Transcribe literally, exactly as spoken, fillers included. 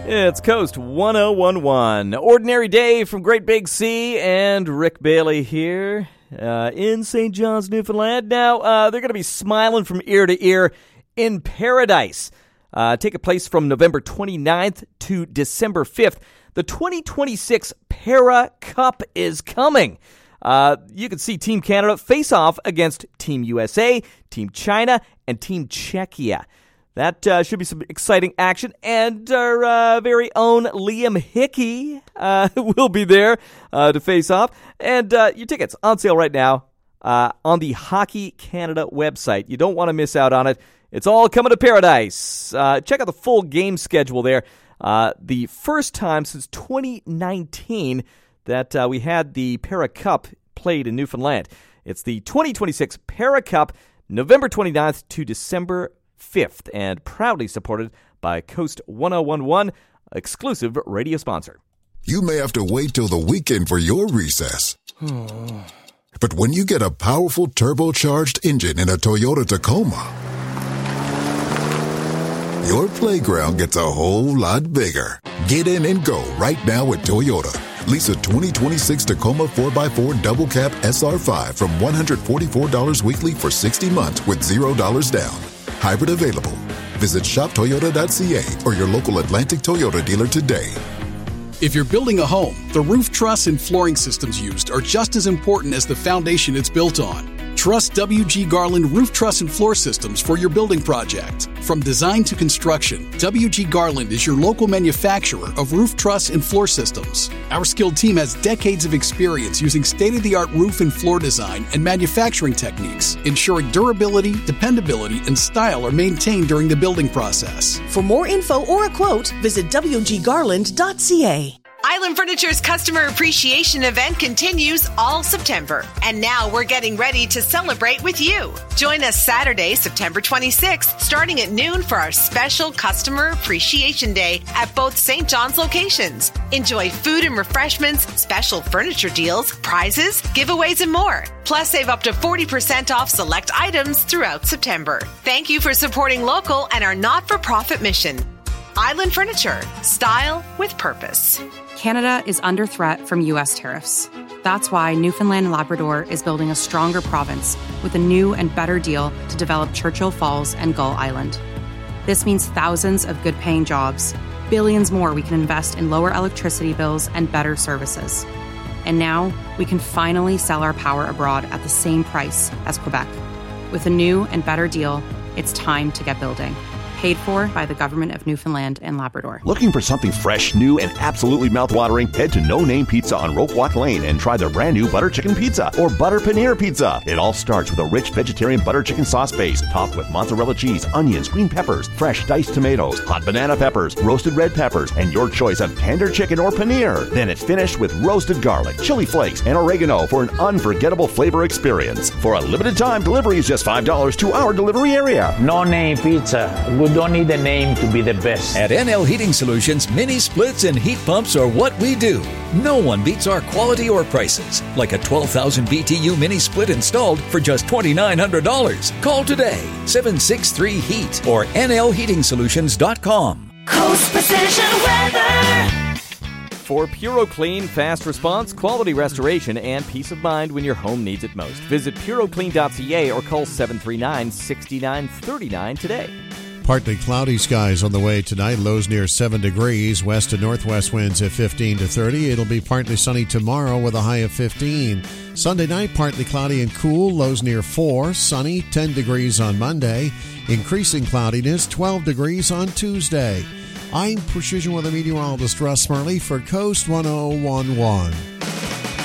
It's Coast one oh one one. Ordinary Day from Great Big Sea, and Rick Bailey here uh, in Saint John's, Newfoundland. Now, uh, they're going to be smiling from ear to ear in Paradise. Uh, taking place from November twenty-ninth to December fifth. The twenty twenty-six Para Cup is coming. Uh, you can see Team Canada face off against Team U S A, Team China, and Team Czechia. That uh, should be some exciting action, and our uh, very own Liam Hickey uh, will be there uh, to face off. And uh, your tickets on sale right now uh, on the Hockey Canada website. You don't want to miss out on it. It's all coming to Paradise. Uh, check out the full game schedule there. Uh, the first time since twenty nineteen that uh, we had the Para Cup played in Newfoundland. It's the twenty twenty-six Para Cup, November twenty-ninth to December fifth, and proudly supported by Coast one oh one one, exclusive radio sponsor. You may have to wait till the weekend for your recess. But when you get a powerful turbocharged engine in a Toyota Tacoma, your playground gets a whole lot bigger. Get in and go right now at Toyota. Lease a twenty twenty-six Tacoma four by four Double Cab S R five from one hundred forty-four dollars weekly for sixty months with zero dollars down. Hybrid available. Visit shop toyota dot c a or your local Atlantic Toyota dealer today. If you're building a home, the roof truss and flooring systems used are just as important as the foundation it's built on. Trust W G Garland Roof Truss and Floor Systems for your building project. From design to construction, W G Garland is your local manufacturer of roof truss and floor systems. Our skilled team has decades of experience using state-of-the-art roof and floor design and manufacturing techniques, ensuring durability, dependability, and style are maintained during the building process. For more info or a quote, visit w g garland dot c a. Island Furniture's Customer Appreciation Event continues all September, and now we're getting ready to celebrate with you. Join us Saturday, September twenty-sixth, starting at noon for our special Customer Appreciation Day at both Saint John's locations. Enjoy food and refreshments, special furniture deals, prizes, giveaways, and more. Plus, save up to forty percent off select items throughout September. Thank you for supporting local and our not-for-profit mission. Island Furniture, style with purpose. Canada is under threat from U S tariffs. That's why Newfoundland and Labrador is building a stronger province with a new and better deal to develop Churchill Falls and Gull Island. This means thousands of good-paying jobs, billions more we can invest in lower electricity bills and better services. And now we can finally sell our power abroad at the same price as Quebec. With a new and better deal, it's time to get building. Paid for by the Government of Newfoundland and Labrador. Looking for something fresh, new, and absolutely mouthwatering? Head to No Name Pizza on Roquewalk Lane and try their brand new butter chicken pizza or butter paneer pizza. It all starts with a rich vegetarian butter chicken sauce base topped with mozzarella cheese, onions, green peppers, fresh diced tomatoes, hot banana peppers, roasted red peppers, and your choice of tender chicken or paneer. Then it's finished with roasted garlic, chili flakes, and oregano for an unforgettable flavor experience. For a limited time, delivery is just five dollars to our delivery area. No Name Pizza. We don't need a name to be the best. At N L Heating Solutions, mini splits and heat pumps are what we do. No one beats our quality or prices. Like a twelve thousand B T U mini split installed for just two thousand nine hundred dollars. Call today, seven six three heat or N L heating solutions dot com. Coast Precision Weather. For PuroClean, fast response, quality restoration, and peace of mind when your home needs it most. Visit puro clean dot c a or call seven three nine, six nine three nine today. Partly cloudy skies on the way tonight. Lows near seven degrees. West to northwest winds at fifteen to thirty. It'll be partly sunny tomorrow with a high of fifteen. Sunday night, partly cloudy and cool. Lows near four. Sunny, ten degrees on Monday. Increasing cloudiness, twelve degrees on Tuesday. I'm Precision Weather Meteorologist Russ Murley for Coast one oh one one.